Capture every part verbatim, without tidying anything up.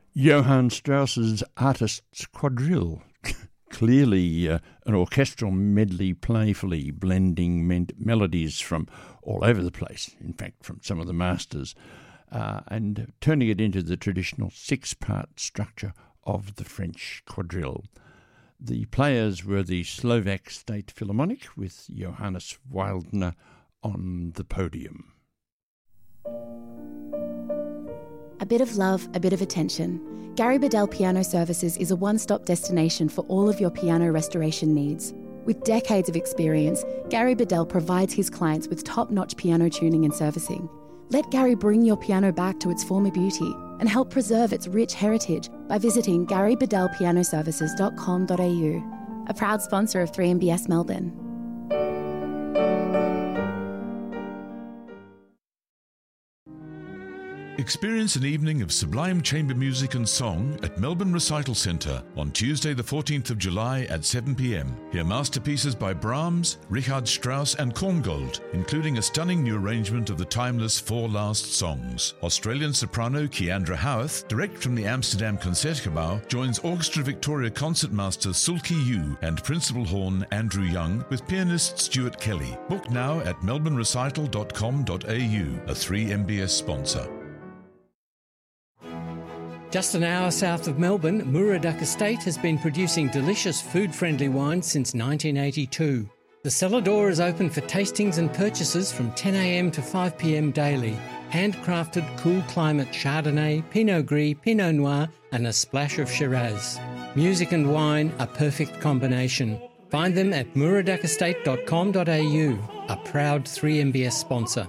Johann Strauss's Artist's Quadrille, clearly uh, an orchestral medley playfully blending men- melodies from all over the place, in fact from some of the masters, uh, and turning it into the traditional six-part structure of the French quadrille. The players were the Slovak State Philharmonic with Johannes Wildner on the podium. A bit of love, a bit of attention. Gary Bedell Piano Services is a one-stop destination for all of your piano restoration needs. With decades of experience, Gary Bedell provides his clients with top-notch piano tuning and servicing. Let Gary bring your piano back to its former beauty and help preserve its rich heritage by visiting gary bedell piano services dot com dot a u, a proud sponsor of three M B S Melbourne. Experience an evening of sublime chamber music and song at Melbourne Recital Centre on Tuesday the fourteenth of July at seven p m. Hear masterpieces by Brahms, Richard Strauss and Korngold, including a stunning new arrangement of the timeless Four Last Songs. Australian soprano Keandra Howarth, direct from the Amsterdam Concertgebouw, joins Orchestra Victoria concertmaster Sulki Yu and principal horn Andrew Young with pianist Stuart Kelly. Book now at melbourne recital dot com dot a u, a three M B S sponsor. Just an hour south of Melbourne, Muraduck Estate has been producing delicious food-friendly wines since nineteen eighty-two. The cellar door is open for tastings and purchases from ten a m to five p m daily. Handcrafted cool climate Chardonnay, Pinot Gris, Pinot Noir and a splash of Shiraz. Music and wine, a perfect combination. Find them at muraduck estate dot com dot a u, a proud three M B S sponsor.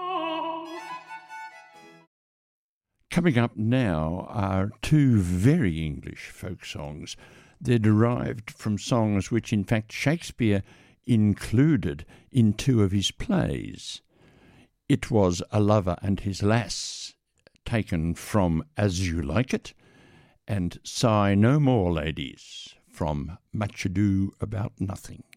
Coming up now are two very English folk songs. They're derived from songs which, in fact, Shakespeare included in two of his plays. It was A Lover and His Lass, taken from As You Like It, and Sigh No More, Ladies, from Much Ado About Nothing.